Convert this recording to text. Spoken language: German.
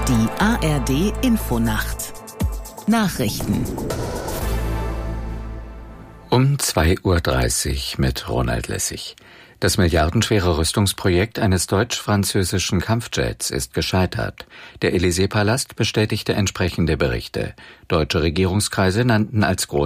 Die ARD Infonacht Nachrichten um 2:30 Uhr mit Ronald Lessig. Das milliardenschwere Rüstungsprojekt eines deutsch-französischen Kampfjets ist gescheitert. Der Élysée-Palast bestätigte entsprechende Berichte. Deutsche Regierungskreise nannten als Grund